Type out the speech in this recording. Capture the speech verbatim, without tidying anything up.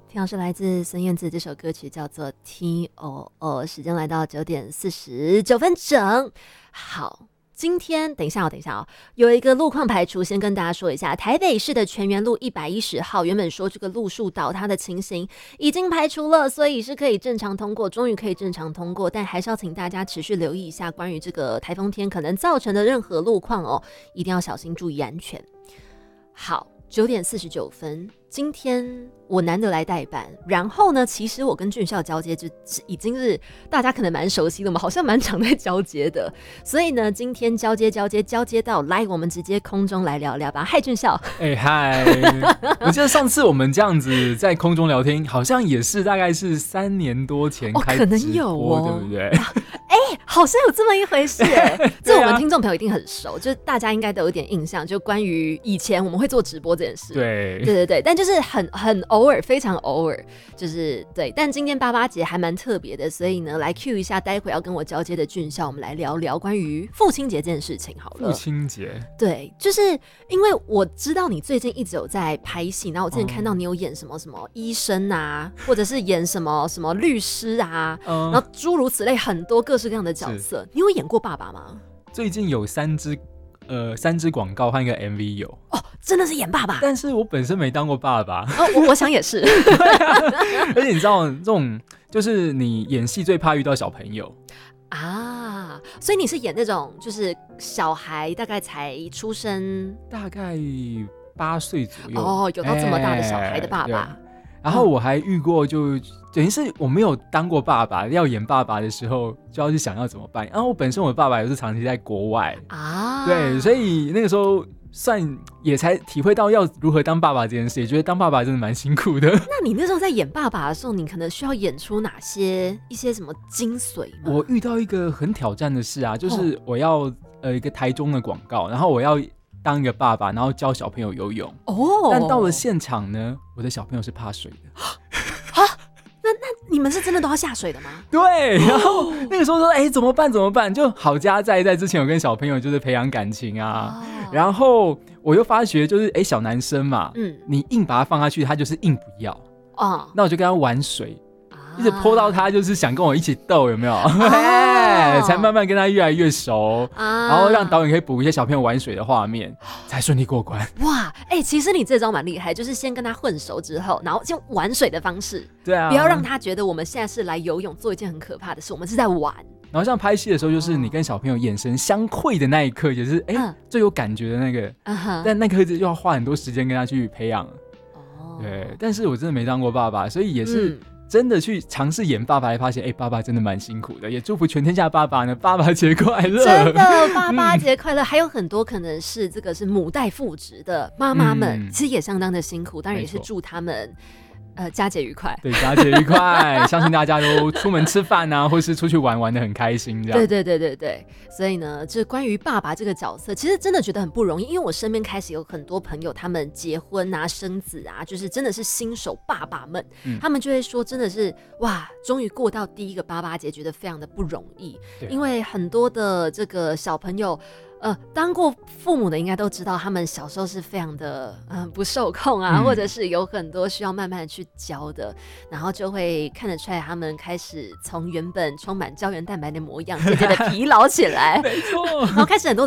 听到是来自孙燕姿，这首歌曲叫做 T O O。 时间来到九点四十九分整。好，今天等一下哦，等一下哦，有一个路况排除，先跟大家说一下，台北市的全园路一百一十号，原本说这个路树倒塌的情形已经排除了，所以是可以正常通过，终于可以正常通过，但还是要请大家持续留意一下关于这个台风天可能造成的任何路况哦，一定要小心注意安全。好，九点四十九分，今天我难得来代班，然后呢，其实我跟俊孝交接就已经是大家可能蛮熟悉的，我们好像蛮常在交接的，所以呢，今天交接交接交接到来，我们直接空中来聊聊吧。嗨，俊孝。 哎嗨，我记得上次我们这样子在空中聊天，好像也是大概是三年多前开直播， 哦，可能有哦， 对不对？ 哎、欸，好像有这么一回事哎、欸，这我们听众朋友一定很熟，就是大家应该都有点印象，就关于以前我们会做直播这件事。 对， 对对对，但就是很很偶尔，非常偶尔，就是对。但今天八八节还蛮特别的，所以呢，来 cue 一下，待会要跟我交接的俊孝，我们来聊聊关于父亲节这件事情好了。 父亲节， 对，就是因为我知道你最近一直有在拍戏，然后我之前看到你有演什么什么医生啊，或者是演什么什么律师啊，嗯、然后诸如此类很多各式各样的角色。你有演过爸爸吗？ 最近有三支呃三支广告和一个 M V 有哦，真的是演爸爸。 但是我本身没当过爸爸。 哦，我我想也是。 而且你知道这种就是你演戏最怕遇到小朋友啊，所以你是演那种就是小孩大概才出生大概八岁左右哦，有到这么大的小孩的爸爸。欸、 然后我还遇过就等于是我没有当过爸爸，要演爸爸的时候就要去想要怎么办。然后我本身我的爸爸也是长期在国外啊，对，所以那个时候算也才体会到要如何当爸爸这件事，也觉得当爸爸真的蛮辛苦的。 那你那时候在演爸爸的时候，你可能需要演出哪些一些什么精髓吗？ 我遇到一个很挑战的事啊，就是我要、哦、呃一个台中的广告，然后我要当一个爸爸，然后教小朋友游泳哦。但到了现场呢，我的小朋友是怕水的。 啊，那那你们是真的都要下水的吗？ 对，然后那个时候说，哎、欸，怎么办？怎么办？就好家在在之前有跟小朋友就是培养感情啊，哦、然后我又发觉就是，哎、欸，小男生嘛，嗯，你硬把他放下去，他就是硬不要哦。那我就跟他玩水。一直泼到他，就是想跟我一起斗，有没有？哦、才慢慢跟他越来越熟，啊、然后让导演可以补一些小朋友玩水的画面，才顺利过关。 哇，哎、欸，其实你这招蛮厉害，就是先跟他混熟之后，然后用玩水的方式， 对啊， 不要让他觉得我们现在是来游泳做一件很可怕的事，我们是在玩。 然后像拍戏的时候，就是你跟小朋友眼神相会的那一刻，也是哎、欸嗯、最有感觉的那个，嗯、但那刻就要花很多时间跟他去培养。哦，对，但是我真的没当过爸爸，所以也是。嗯真的去尝试演爸爸，才发现，哎、欸，爸爸真的蛮辛苦的。也祝福全天下爸爸呢，爸爸节快乐！ 真的，爸爸节快乐！嗯、还有很多可能是这个是母带父职的妈妈们，嗯、其实也相当的辛苦。当然也是祝他们。呃，佳节愉快。 对，佳节愉快，相信大家都出门吃饭啊，或是出去玩，玩得很开心这样。 对对对对对，所以呢，就是关于爸爸这个角色，其实真的觉得很不容易，因为我身边开始有很多朋友，他们结婚啊、生子啊，就是真的是新手爸爸们，嗯、他们就会说，真的是哇，终于过到第一个爸爸节，觉得非常的不容易，因为很多的这个小朋友。呃，当过父母的应该都知道，他们小时候是非常的呃不受控啊，嗯、或者是有很多需要慢慢的去教的，然后就会看得出来，他们开始从原本充满胶原蛋白的模样，渐渐的疲劳起来， 没错， 然后开始很多